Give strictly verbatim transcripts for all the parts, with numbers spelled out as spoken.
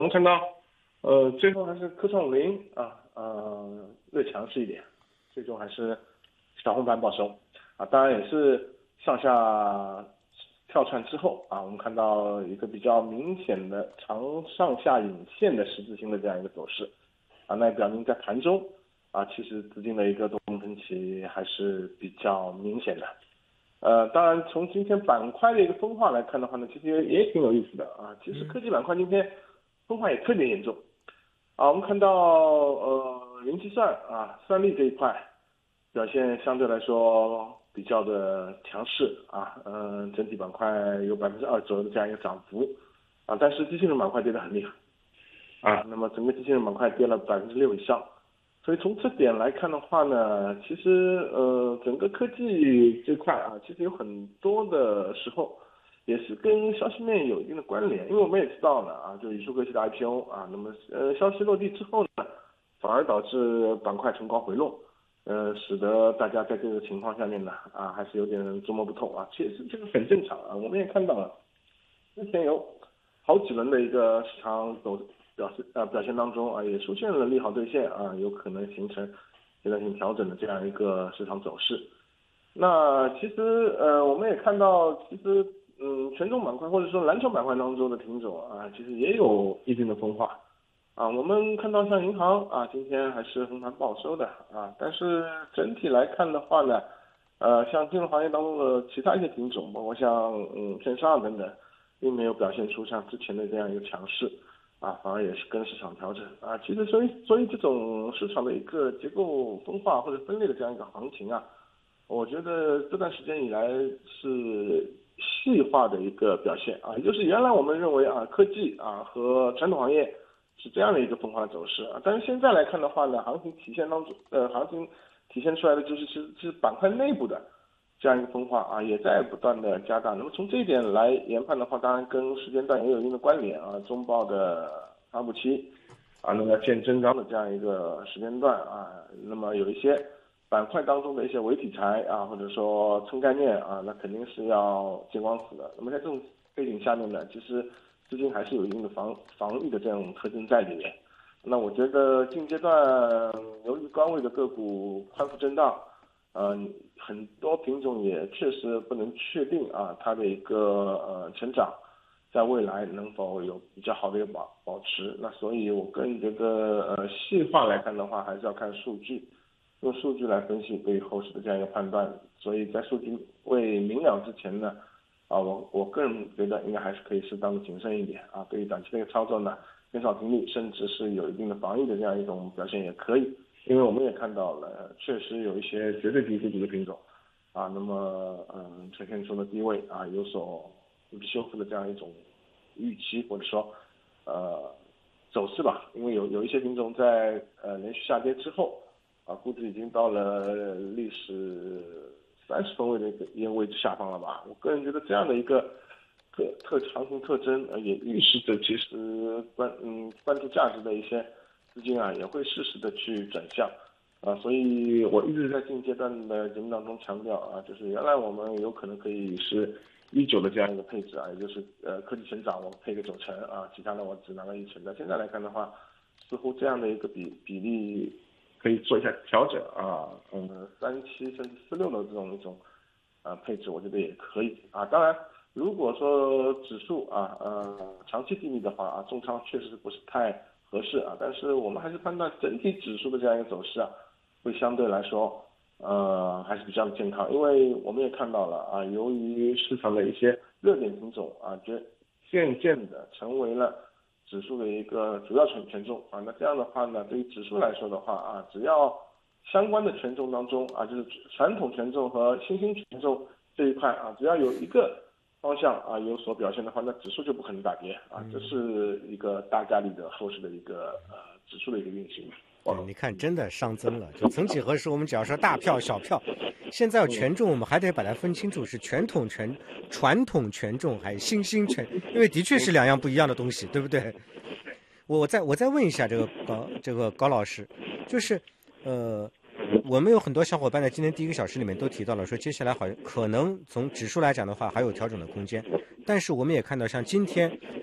我们看到，呃，最后还是科创五零啊，呃，略强势一点，最终还是小红盘报收啊。当然也是上下跳串之后啊，我们看到一个比较明显的长上下影线的十字星的这样一个走势啊，那也表明在盘中啊，其实资金的一个动能期还是比较明显的。呃，当然从今天板块的一个分化来看的话呢，其实也也挺有意思的啊。其实科技板块今天分化也特别严重啊。我们看到呃云计算啊、算力这一块表现相对来说比较的强势啊，嗯、呃，整体板块有百分之二左右的这样一个涨幅啊，但是机器人板块跌得很厉害啊，那么整个机器人板块跌了百分之六以上。所以从这点来看的话呢，其实呃整个科技这块啊，其实有很多的时候也是跟消息面有一定的关联，因为我们也知道了啊，就宇树科技的 I P O 啊，那么呃消息落地之后呢，反而导致板块冲高回落，呃使得大家在这个情况下面呢啊还是有点捉摸不透啊，其实这个很正常啊，我们也看到了之前有好几轮的一个市场走。表示呃表现当中啊，也出现了利好兑现啊，有可能形成阶段性调整的这样一个市场走势。那其实呃我们也看到，其实嗯权重板块或者说蓝筹板块当中的品种啊，其实也有一定的分化啊。我们看到像银行啊，今天还是横盘报收的啊，但是整体来看的话呢，呃像金融行业当中的其他一些品种，包括像嗯券商等等，并没有表现出像之前的这样一个强势。啊，反而也是跟市场调整啊。其实所以所以这种市场的一个结构分化或者分裂的这样一个行情啊，我觉得这段时间以来是细化的一个表现啊，也就是原来我们认为啊科技啊和传统行业是这样的一个分化的走势啊，但是现在来看的话呢，行情体现当中呃行情体现出来的就是是是板块内部的这样一个分化啊，也在不断的加大。那么从这一点来研判的话，当然跟时间段也有一定的关联啊。中报的发布期啊，那么见真章的这样一个时间段啊，那么有一些板块当中的一些伪题材啊，或者说蹭概念啊，那肯定是要见光死的。那么在这种背景下面呢，其实资金还是有一定的防防御的这种特征在里面。那我觉得近阶段由于高位的个股宽幅震荡。嗯、呃，很多品种也确实不能确定啊，它的一个呃成长，在未来能否有比较好的一个保保持。那所以我个人觉得，呃，细化来看的话，还是要看数据，用数据来分析对于后市的这样一个判断。所以在数据未明了之前呢，啊，我我个人觉得应该还是可以适当的谨慎一点啊，对于短期的一个操作呢，减少频率，甚至是有一定的防御的这样一种表现也可以。因为我们也看到了，确实有一些绝对低估值的品种，啊，那么嗯呈现出了低位啊有所修复的这样一种预期或者说呃走势吧。因为有有一些品种在呃连续下跌之后，啊估值已经到了历史三十分位的一个一个位置下方了吧。我个人觉得这样的一个特特行情特征，呃也预示着其实关嗯关注价值的一些。资金啊也会适时的去转向，啊，所以我一直在近阶段的节目当中强调啊，就是原来我们有可能可以是一九的这样一个配置啊，也就是呃科技成长我配个九成啊，其他的我只拿个一成。但现在来看的话，似乎这样的一个比比例可以做一下调整啊，嗯，三七甚至四六的这种一种啊配置，我觉得也可以啊。当然，如果说指数啊呃长期低迷的话啊，重仓确实不是太合适啊，但是我们还是判断整体指数的这样一个走势啊，会相对来说，呃，还是比较的健康，因为我们也看到了啊，由于市场的一些热点品种啊，渐渐渐的成为了指数的一个主要权权重啊，那这样的话呢，对于指数来说的话啊，只要相关的权重当中啊，就是传统权重和新兴权重这一块啊，只要有一个方向啊有所表现的话，那指数就不可能大跌啊，这是一个大概率的后市的一个呃指数的一个运行。 对，你看，真的上增了。就曾几何时，我们只要说大票、小票，现在要权重，我们还得把它分清楚是传统权、传统权重还是新兴权，因为的确是两样不一样的东西，对不对？我再我再问一下这个高这个高老师，就是呃。我们有很多小伙伴在今天第一个小时里面都提到了，说接下来好像可能从指数来讲的话还有调整的空间，但是我们也看到像今天，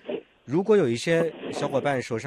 如果有一些小伙伴手上